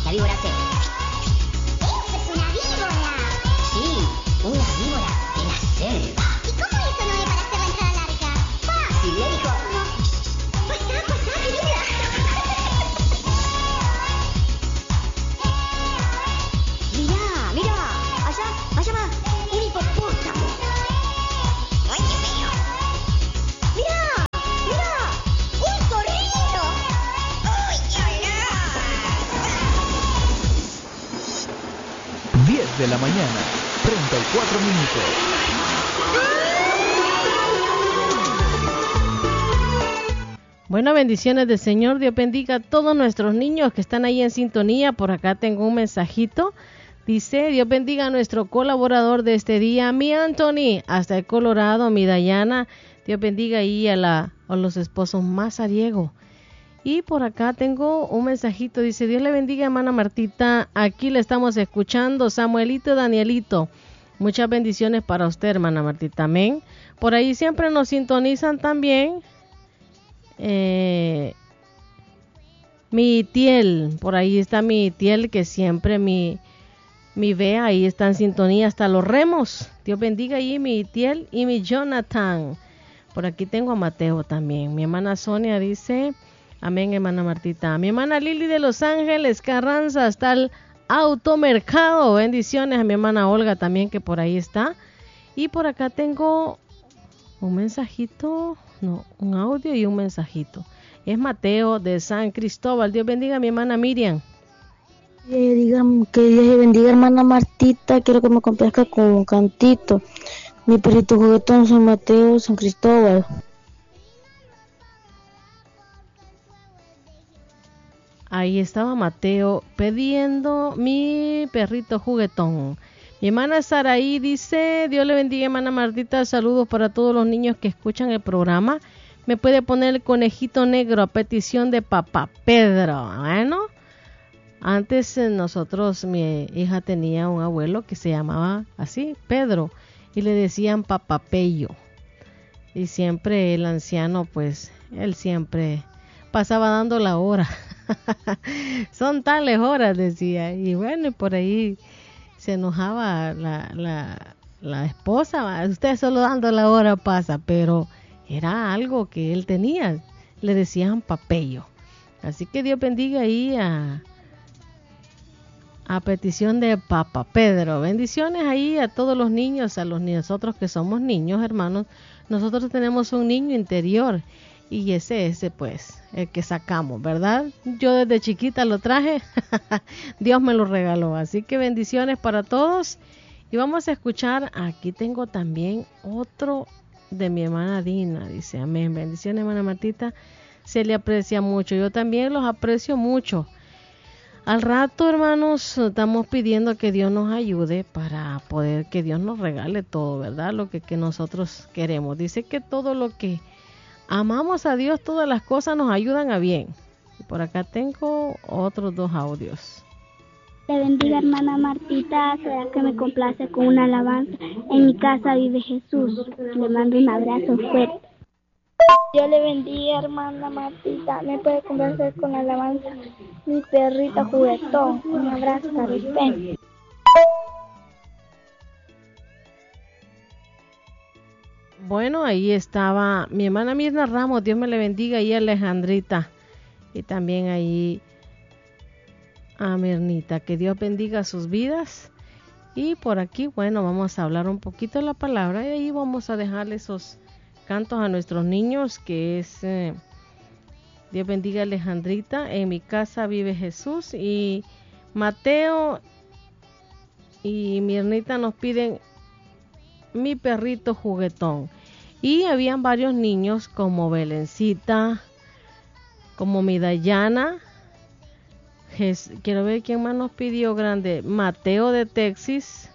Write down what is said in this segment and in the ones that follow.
La víbora C. ¡Eso es una víbora! Sí, una víbora de la selva. ¿Y cómo eso no es para hacer la entrada larga? Fácil, le dijo. Pasá, querida. Mirá, allá va un hipopótamo. ¡Ay, Dios mío! ¡Mirá! ¡Un zorrito! ¡Uy, ay, no! 10 de la mañana, 34 minutos. Bueno, bendiciones del Señor. Dios bendiga a todos nuestros niños que están ahí en sintonía. Por acá tengo un mensajito. Dice, Dios bendiga a nuestro colaborador de este día, mi Anthony, hasta el Colorado, mi Dayana. Dios bendiga ahí a los esposos Mazariego. Y por acá tengo un mensajito. Dice, Dios le bendiga, hermana Martita. Aquí le estamos escuchando, Samuelito, Danielito. Muchas bendiciones para usted, hermana Martita. Amén. Por ahí siempre nos sintonizan también. Mi Tiel, por ahí está mi Tiel, que siempre mi Bea ahí está en sintonía hasta los remos. Dios bendiga ahí mi Tiel y mi Jonathan. Por aquí tengo a Mateo también. Mi hermana Sonia dice, amén, hermana Martita. Mi hermana Lili de Los Ángeles Carranza hasta el automercado. Bendiciones a mi hermana Olga también, que por ahí está. Y por acá tengo un mensajito, no, un audio y un mensajito. Es Mateo de San Cristóbal. Dios bendiga a mi hermana Miriam. Que Dios bendiga, hermana Martita. Quiero que me complazca con un cantito. Mi perrito juguetón, San Mateo, San Cristóbal. Ahí estaba Mateo pidiendo mi perrito juguetón. Mi hermana Saraí dice, Dios le bendiga, hermana Martita, saludos para todos los niños que escuchan el programa. Me puede poner el conejito negro a petición de papá Pedro. Bueno, antes nosotros, mi hija tenía un abuelo que se llamaba así, Pedro, y le decían papá Pello. Y siempre el anciano, pues, él siempre pasaba dando la hora. Son tales horas, decía. Y bueno, y por ahí se enojaba la esposa. Usted solo dando la hora pasa, pero era algo que él tenía. Le decían papello. Así que Dios bendiga ahí a petición de Papa Pedro. Bendiciones ahí a todos los niños, a los nosotros que somos niños, hermanos. Nosotros tenemos un niño interior y ese pues el que sacamos, ¿verdad? Yo desde chiquita lo traje, Dios me lo regaló. Así que bendiciones para todos. Y vamos a escuchar, aquí tengo también otro de mi hermana Dina, dice, amén. Bendiciones, hermana Martita, se le aprecia mucho. Yo también los aprecio mucho. Al rato, hermanos, estamos pidiendo que Dios nos ayude para poder que Dios nos regale todo, ¿verdad? Lo que nosotros queremos. Dice que todo lo que amamos a Dios, todas las cosas nos ayudan a bien. Y por acá tengo otros 2 audios. Le bendiga, hermana Martita, será que me complace con una alabanza. En mi casa vive Jesús. Le mando un abrazo fuerte. Dios le bendiga, hermana Martita. Me puede complacer con la alabanza. Mi perrito juguetón. Un abrazo para usted. Bueno, ahí estaba mi hermana Mirna Ramos, Dios me le bendiga, y Alejandrita, y también ahí a Mirnita, que Dios bendiga sus vidas. Y por aquí, bueno, vamos a hablar un poquito de la palabra y ahí vamos a dejarle esos cantos a nuestros niños, que es Dios bendiga a Alejandrita, en mi casa vive Jesús, y Mateo y Mirnita nos piden mi perrito juguetón. Y habían varios niños como Belencita, como mi Dayana. Quiero ver quién más nos pidió grande. Mateo de Texas.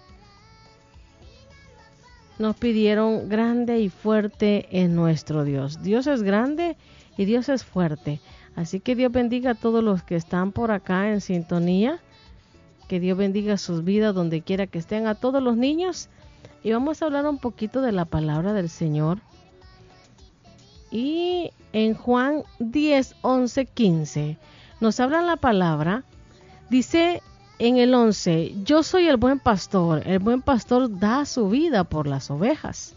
Nos pidieron grande y fuerte en nuestro Dios. Dios es grande y Dios es fuerte. Así que Dios bendiga a todos los que están por acá en sintonía. Que Dios bendiga sus vidas donde quiera que estén, a todos los niños. Y vamos a hablar un poquito de la palabra del Señor. Y en Juan 10, 11, 15 nos habla la palabra Dice en el 11, yo soy el buen pastor da su vida por las ovejas.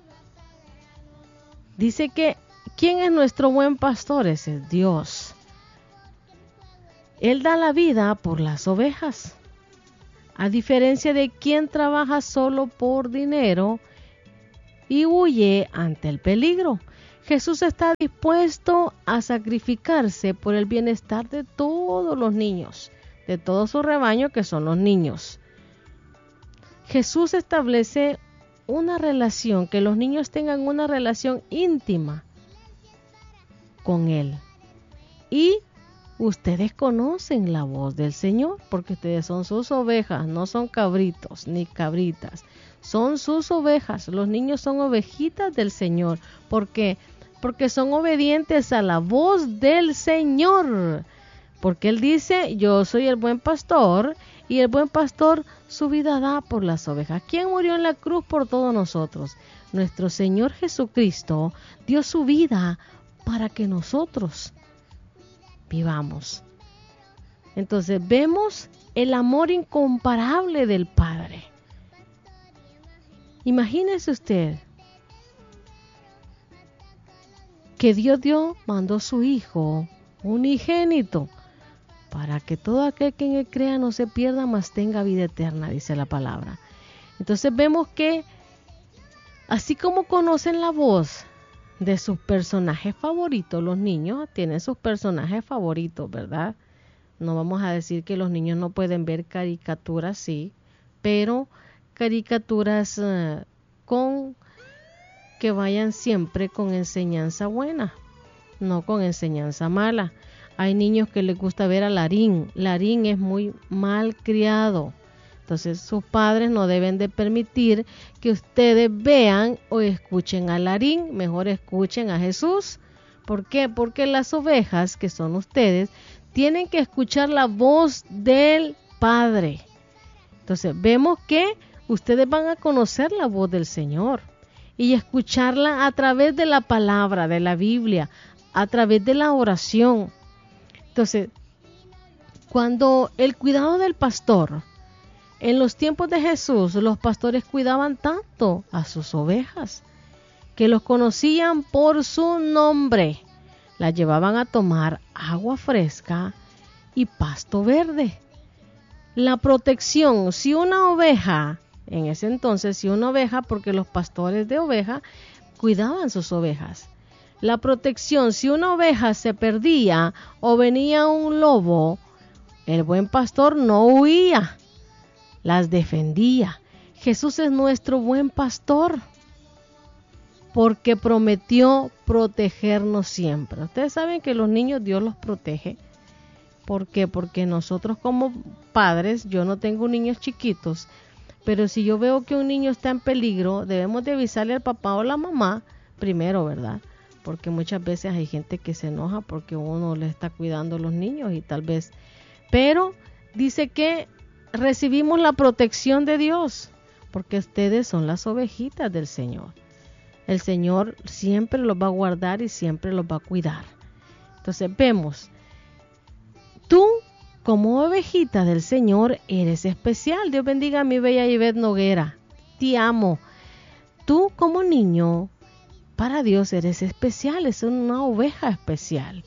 Dice que, ¿quién es nuestro buen pastor? Ese es Dios. Él da la vida por las ovejas. A diferencia de quien trabaja solo por dinero y huye ante el peligro. Jesús está dispuesto a sacrificarse por el bienestar de todos los niños, de todo su rebaño que son los niños. Jesús establece una relación, que los niños tengan una relación íntima con Él. Y ustedes conocen la voz del Señor, porque ustedes son sus ovejas, no son cabritos ni cabritas, son sus ovejas. Los niños son ovejitas del Señor. ¿Por qué? Porque son obedientes a la voz del Señor. Porque Él dice, yo soy el buen pastor, y el buen pastor su vida da por las ovejas. ¿Quién murió en la cruz por todos nosotros? Nuestro Señor Jesucristo dio su vida para que nosotros vivamos. Entonces vemos el amor incomparable del Padre. Imagínese usted que Dios mandó su Hijo unigénito para que todo aquel que en Él crea no se pierda, mas tenga vida eterna, dice la palabra. Entonces vemos que así como conocen la voz de sus personajes favoritos, los niños tienen sus personajes favoritos, ¿verdad? No vamos a decir que los niños no pueden ver caricaturas, sí, pero caricaturas con que vayan siempre con enseñanza buena, no con enseñanza mala. Hay niños que les gusta ver a Larín. Larín es muy mal criado. Entonces sus padres no deben de permitir que ustedes vean o escuchen a Larín. Mejor escuchen a Jesús. ¿Por qué? Porque las ovejas, que son ustedes, tienen que escuchar la voz del Padre. Entonces vemos que ustedes van a conocer la voz del Señor y escucharla a través de la palabra, de la Biblia, a través de la oración. Entonces, cuando el cuidado del pastor, en los tiempos de Jesús, los pastores cuidaban tanto a sus ovejas, que los conocían por su nombre. Las llevaban a tomar agua fresca y pasto verde. La protección, si una oveja, en ese entonces, porque los pastores de oveja cuidaban sus ovejas. La protección, si una oveja se perdía o venía un lobo, el buen pastor no huía, las defendía. Jesús es nuestro buen pastor, porque prometió protegernos siempre. Ustedes saben que los niños Dios los protege. ¿Por qué? Porque nosotros como padres, yo no tengo niños chiquitos, pero si yo veo que un niño está en peligro, debemos de avisarle al papá o la mamá primero, ¿verdad? Porque muchas veces hay gente que se enoja porque uno le está cuidando a los niños y tal vez. Pero dice que recibimos la protección de Dios, porque ustedes son las ovejitas del Señor. El Señor siempre los va a guardar y siempre los va a cuidar. Entonces vemos, tú como ovejita del Señor eres especial. Dios bendiga a mi bella Ivette Noguera. Te amo. Tú como niño, para Dios eres especial, es una oveja especial.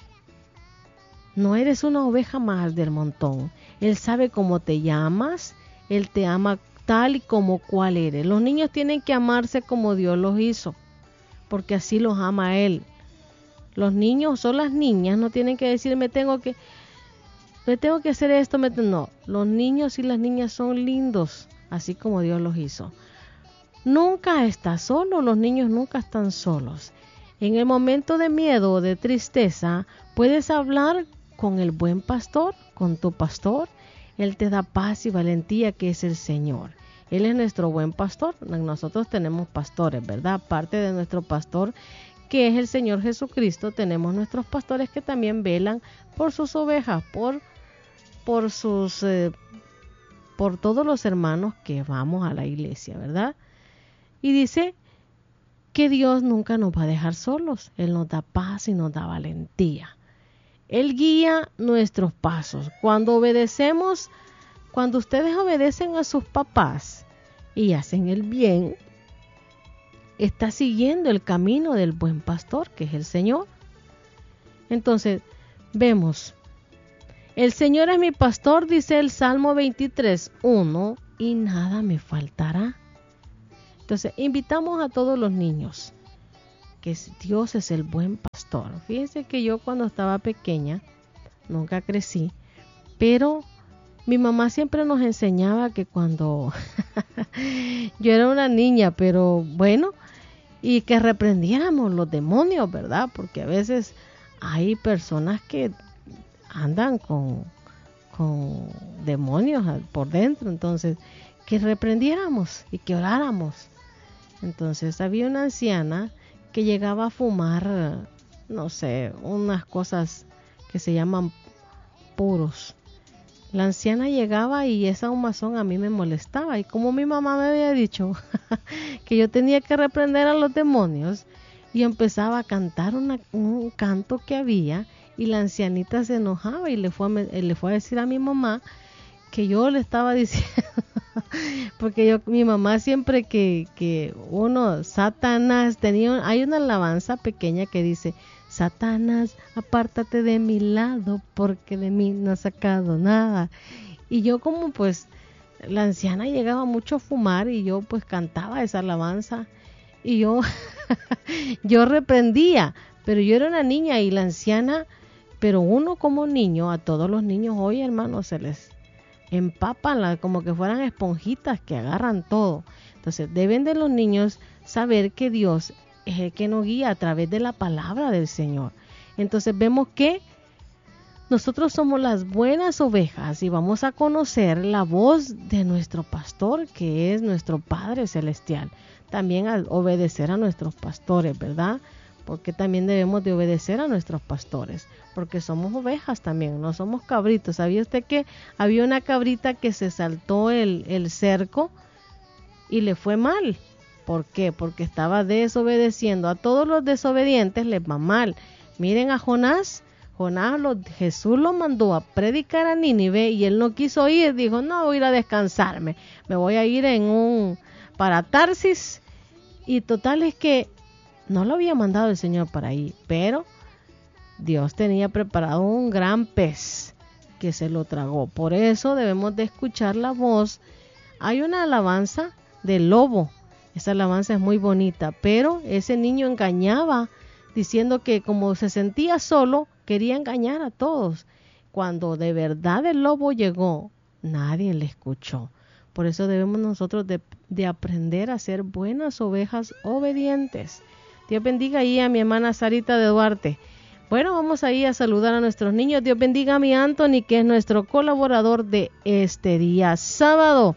No eres una oveja más del montón. Él sabe cómo te llamas, Él te ama tal y como cual eres. Los niños tienen que amarse como Dios los hizo, porque así los ama Él. Los niños o las niñas no tienen que decir me tengo que hacer esto. No, los niños y las niñas son lindos, así como Dios los hizo. Nunca estás solo, los niños nunca están solos. En el momento de miedo o de tristeza, puedes hablar con el buen pastor, con tu pastor. Él te da paz y valentía, que es el Señor. Él es nuestro buen pastor. Nosotros tenemos pastores, ¿verdad? Aparte de nuestro pastor, que es el Señor Jesucristo, tenemos nuestros pastores que también velan por sus ovejas, por todos los hermanos que vamos a la iglesia, ¿verdad? Y dice que Dios nunca nos va a dejar solos. Él nos da paz y nos da valentía. Él guía nuestros pasos. Cuando obedecemos, cuando ustedes obedecen a sus papás y hacen el bien, está siguiendo el camino del buen pastor, que es el Señor. Entonces, vemos, el Señor es mi pastor, dice el Salmo 23:1, y nada me faltará. Entonces, invitamos a todos los niños, que Dios es el buen pastor. Fíjense que yo cuando estaba pequeña, nunca crecí, pero mi mamá siempre nos enseñaba que cuando yo era una niña, pero bueno, y que reprendiéramos los demonios, ¿verdad? Porque a veces hay personas que andan con demonios por dentro, entonces que reprendiéramos y que oráramos. Entonces había una anciana que llegaba a fumar, no sé, unas cosas que se llaman puros. La anciana llegaba y esa humazón a mí me molestaba, y como mi mamá me había dicho que yo tenía que reprender a los demonios, y empezaba a cantar un canto que había, y la ancianita se enojaba y le fue a decir a mi mamá que yo le estaba diciendo porque mi mamá siempre que Satanás hay una alabanza pequeña que dice: Satanás, apártate de mi lado, porque de mí no has sacado nada. Y yo, como pues la anciana llegaba mucho a fumar, y yo pues cantaba esa alabanza, y yo yo reprendía, pero yo era una niña, y la anciana, pero uno como niño, a todos los niños hoy, hermanos, se les empapan como que fueran esponjitas que agarran todo. Entonces deben de los niños saber que Dios es el que nos guía a través de la palabra del Señor. Entonces vemos que nosotros somos las buenas ovejas y vamos a conocer la voz de nuestro pastor, que es nuestro Padre Celestial. También al obedecer a nuestros pastores, ¿verdad? Porque también debemos de obedecer a nuestros pastores, porque somos ovejas también, no somos cabritos. ¿Sabía usted que había una cabrita que se saltó el cerco y le fue mal? ¿Por qué? Porque estaba desobedeciendo. A todos los desobedientes les va mal. Miren a Jonás. Jesús lo mandó a predicar a Nínive y él no quiso ir. Dijo: no, voy a ir a descansarme, me voy a ir para Tarsis. Y total es que no lo había mandado el Señor para ahí, pero Dios tenía preparado un gran pez que se lo tragó. Por eso debemos de escuchar la voz. Hay una alabanza del lobo. Esa alabanza es muy bonita, pero ese niño engañaba diciendo que como se sentía solo, quería engañar a todos. Cuando de verdad el lobo llegó, nadie le escuchó. Por eso debemos nosotros de aprender a ser buenas ovejas obedientes. Dios bendiga ahí a mi hermana Sarita de Duarte. Bueno, vamos ahí a saludar a nuestros niños. Dios bendiga a mi Anthony, que es nuestro colaborador de este día, sábado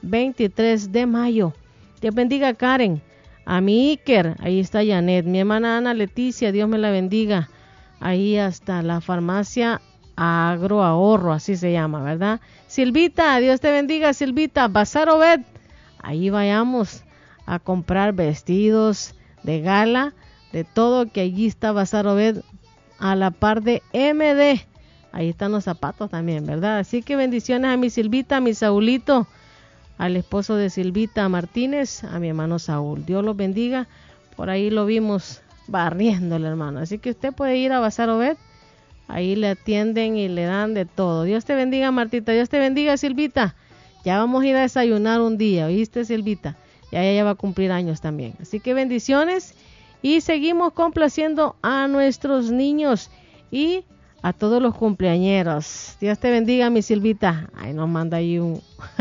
23 de mayo. Dios bendiga a Karen, a mi Iker, ahí está Janet, mi hermana Ana Leticia, Dios me la bendiga. Ahí hasta la farmacia Agroahorro, así se llama, ¿verdad? Silvita, Dios te bendiga, Silvita. Bazar Obed, ahí vayamos a comprar vestidos de gala, de todo, que allí está Bazar Obed, a la par de MD. Ahí están los zapatos también, ¿verdad? Así que bendiciones a mi Silvita, a mi Saulito, al esposo de Silvita Martínez, a mi hermano Saúl. Dios los bendiga. Por ahí lo vimos barriéndole, hermano. Así que usted puede ir a Bazar Obed. Ahí le atienden y le dan de todo. Dios te bendiga, Martita. Dios te bendiga, Silvita. Ya vamos a ir a desayunar un día, ¿oíste, Silvita? Ya ella va a cumplir años también. Así que bendiciones. Y seguimos complaciendo a nuestros niños y a todos los cumpleañeros. Dios te bendiga, mi Silvita. Ay, nos manda ahí un...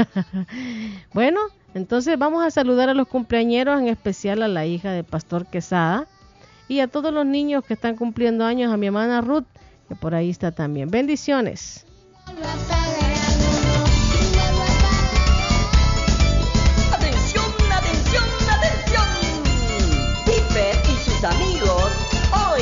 Bueno, entonces vamos a saludar a los cumpleañeros, en especial a la hija del pastor Quesada, y a todos los niños que están cumpliendo años, a mi hermana Ruth, que por ahí está también. Bendiciones.